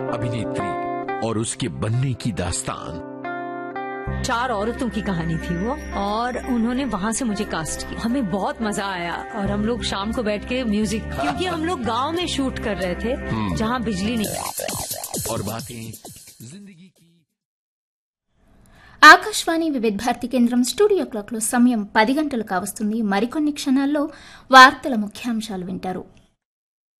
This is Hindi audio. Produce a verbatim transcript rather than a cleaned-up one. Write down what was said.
अभिनेत्री और उसके बनने की दास्तान। चार औरतों की कहानी थी वो, और उन्होंने वहाँ से मुझे कास्ट किया। हमें बहुत मजा आया, और हम लोग शाम को बैठ के म्यूजिक, क्योंकि हम लोग गांव में शूट कर रहे थे जहाँ बिजली नहीं। और बातें जिंदगी की। ఆకాశవాణి వివిధ భారతి కేంద్రం స్టూడియో క్లాక్లో సమయం పది గంటలు కావస్తుంది. మరికొన్ని క్షణాల్లో వార్తల ముఖ్యాంశాలు వింటారు.